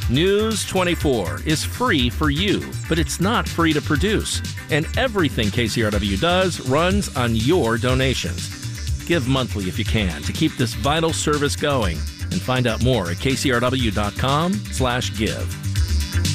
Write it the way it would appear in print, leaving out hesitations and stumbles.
News 24 is free for you, but it's not free to produce. And everything KCRW does runs on your donations. Give monthly if you can to keep this vital service going. And find out more at kcrw.com/give.